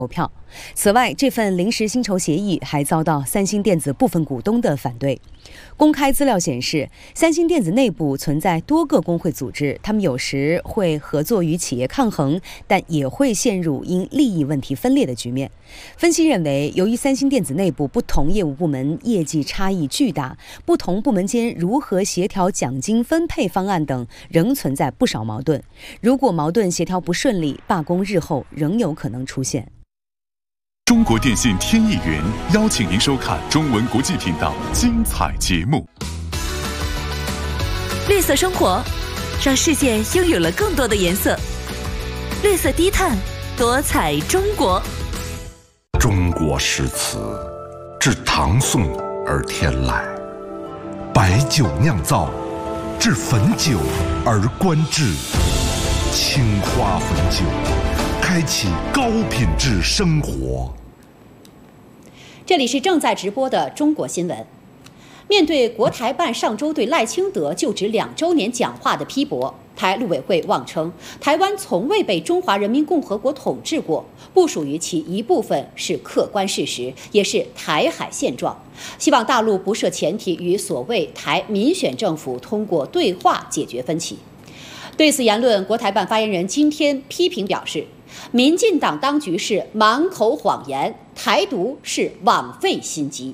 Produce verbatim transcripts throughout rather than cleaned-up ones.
投票。此外，这份临时薪酬协议还遭到三星电子部分股东的反对。公开资料显示，三星电子内部存在多个工会组织，他们有时会合作与企业抗衡，但也会陷入因利益问题分裂的局面。分析认为，由于三星电子内部不同业务部门业绩差异巨大，不同部门间如何协调奖金分配方案等仍存在不少矛盾。如果矛盾协调不顺利，罢工日后仍有可能出现。 中国电信天翼云邀请您收看中文国际频道精彩节目。 绿色生活，让世界拥有了更多的颜色。绿色低碳，多彩中国。 中国诗词，自唐宋而天来；白酒酿造，至汾酒而观致。青花汾酒，开启高品质生活。 这里是正在直播的中国新闻。面对国台办上周对赖清德就职两周年讲话的批驳，台陆委会妄称台湾从未被中华人民共和国统治过，不属于其一部分是客观事实，也是台海现状。希望大陆不设前提与所谓台民选政府通过对话解决分歧。对此言论，国台办发言人今天批评表示，民进党当局是满口谎言，台独是枉费心机。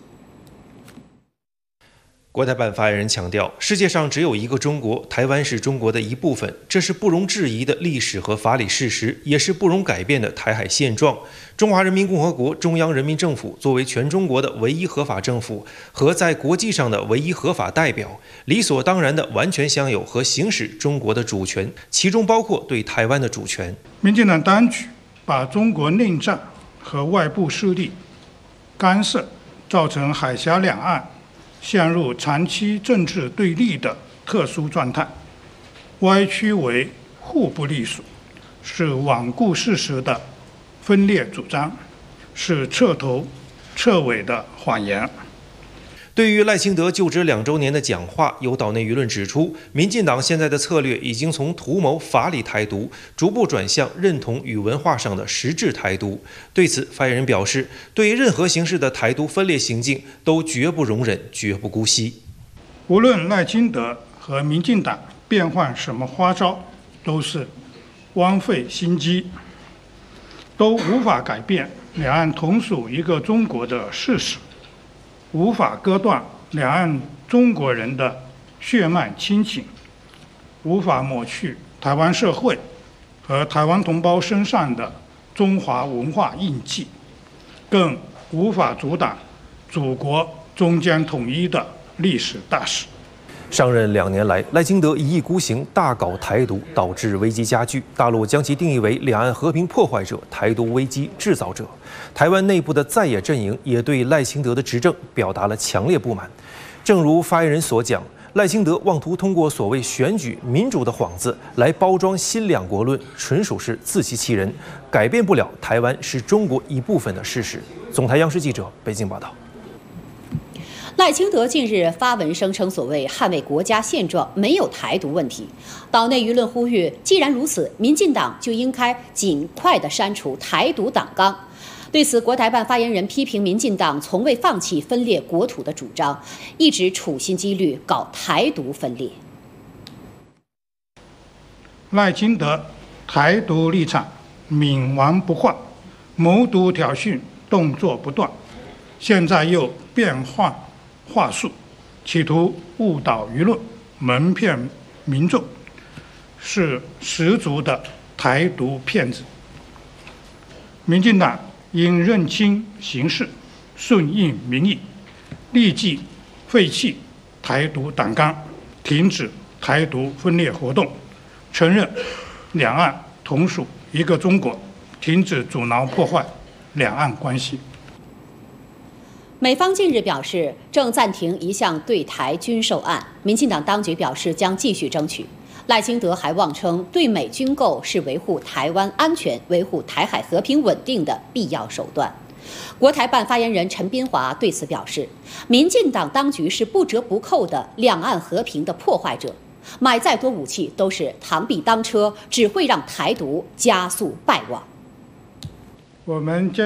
国台办发言人强调，世界上只有一个中国，台湾是中国的一部分，这是不容置疑的历史和法理事实，也是不容改变的台海现状。中华人民共和国中央人民政府作为全中国的唯一合法政府和在国际上的唯一合法代表，理所当然的完全享有和行使中国的主权，其中包括对台湾的主权。 民进党当局把中国内战和外部势力干涉造成海峡两岸陷入长期政治对立的特殊状态，歪曲为互不隶属，是罔顾事实的分裂主张，是彻头彻尾的谎言。 对于赖清德就职两周年的讲话，有岛内舆论指出，民进党现在的策略已经从图谋法理台独，逐步转向认同与文化上的实质台独。对此，发言人表示，对于任何形式的台独分裂行径，都绝不容忍，绝不姑息。 无论赖清德和民进党变换什么花招，都是枉费心机，都无法改变两岸同属一个中国的事实，无法割断两岸中国人的血脉亲情，无法抹去台湾社会和台湾同胞身上的中华文化印记，更无法阻挡祖国终将统一的历史大势。 上任两年来，赖清德一意孤行，大搞台独，导致危机加剧。大陆将其定义为两岸和平破坏者、台独危机制造者。台湾内部的在野阵营也对赖清德的执政表达了强烈不满。正如发言人所讲，赖清德妄图通过所谓选举民主的幌子来包装新两国论，纯属是自欺欺人，改变不了台湾是中国一部分的事实。总台央视记者北京报道。 赖清德近日发文声称，所谓捍卫国家现状没有台独问题。岛内舆论呼吁，既然如此，民进党就应该尽快地删除台独党纲。对此，国台办发言人批评民进党从未放弃分裂国土的主张，一直处心积虑搞台独分裂。 赖清德台独立场冥顽不化，谋独挑衅动作不断，现在又变换话术，企图误导舆论、蒙骗民众，是十足的台独骗子。民进党应认清形势，顺应民意，立即废弃台独党纲，停止台独分裂活动，承认两岸同属一个中国，停止阻挠破坏两岸关系。 美方近日表示，正暂停一项对台军售案，民进党当局表示将继续争取。赖清德还妄称，对美军购是维护台湾安全、维护台海和平稳定的必要手段。国台办发言人陈斌华对此表示，民进党当局是不折不扣的两岸和平的破坏者，买再多武器都是螳臂当车，只会让台独加速败亡。 我们坚